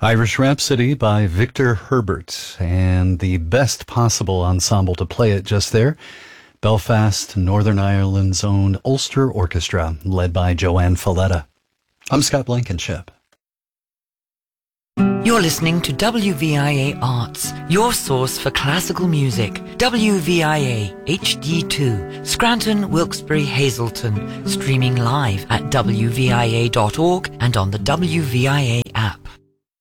Irish Rhapsody by Victor Herbert, and the best possible ensemble to play it just there, Belfast, Northern Ireland's own Ulster Orchestra, led by Joanne Falletta. I'm Scott Blankenship. You're listening to WVIA Arts, your source for classical music. WVIA HD2, Scranton, Wilkes-Barre, Hazleton, streaming live at wvia.org and on the WVIA